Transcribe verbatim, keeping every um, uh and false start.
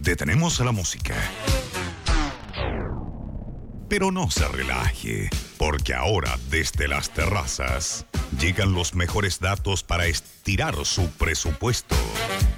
Detenemos la música. Pero no se relaje, porque ahora desde las terrazas llegan los mejores datos para estirar su presupuesto.